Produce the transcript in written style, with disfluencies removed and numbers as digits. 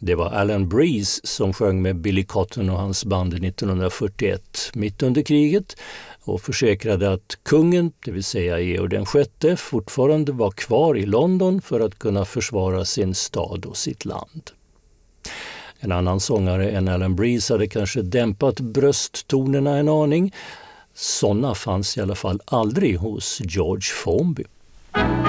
Det var Alan Breeze som sjöng med Billy Cotton och hans band 1941 mitt under kriget och försäkrade att kungen, det vill säga Georg den sjätte, fortfarande var kvar i London för att kunna försvara sin stad och sitt land. En annan sångare än Alan Breeze hade kanske dämpat brösttonerna en aning. Sådana fanns i alla fall aldrig hos George Formby.